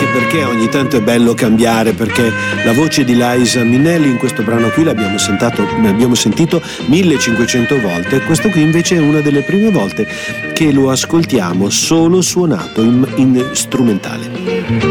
anche perché ogni tanto è bello cambiare, perché la voce di Liza Minnelli in questo brano qui l'abbiamo sentito 1500 volte, e questo qui invece è una delle prime volte che lo ascoltiamo solo suonato in strumentale.